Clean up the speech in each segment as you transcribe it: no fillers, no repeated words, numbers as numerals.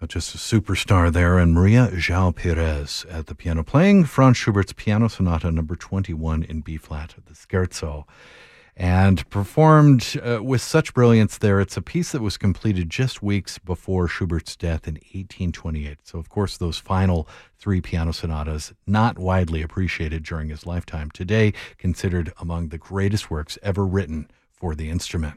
Just a superstar there, and Maria João Pires at the piano, playing Franz Schubert's Piano Sonata number 21 in B-flat, the Scherzo, and performed with such brilliance there. It's a piece that was completed just weeks before Schubert's death in 1828. So, of course, those final three piano sonatas, not widely appreciated during his lifetime, today considered among the greatest works ever written for the instrument.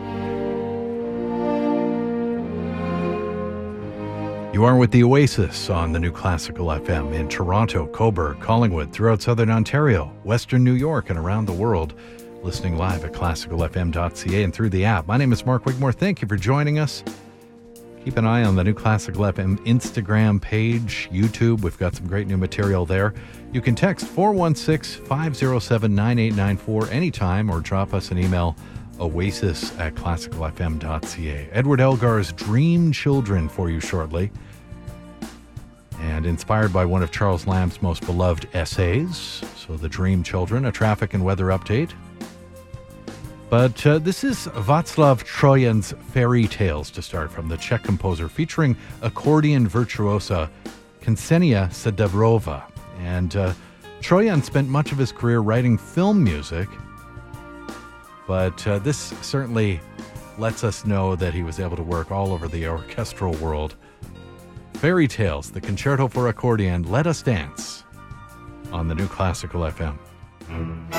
You are with the Oasis on the New Classical FM in Toronto, Cobourg, Collingwood, throughout Southern Ontario, Western New York, and around the world. Listening live at classicalfm.ca and through the app. My name is Mark Wigmore. Thank you for joining us. Keep an eye on the New Classical FM Instagram page, YouTube. We've got some great new material there. You can text 416-507-9894 anytime or drop us an email, oasis@classicalfm.ca. Edward Elgar's Dream Children for you shortly. And inspired by one of Charles Lamb's most beloved essays, so The Dream Children, a traffic and weather update. But this is Václav Trojan's Fairy Tales to start from, the Czech composer, featuring accordion virtuosa Ksenia Sedabrova. And Trojan spent much of his career writing film music, but this certainly lets us know that he was able to work all over the orchestral world. Fairy Tales, the Concerto for Accordion, Let Us Dance on the New Classical FM.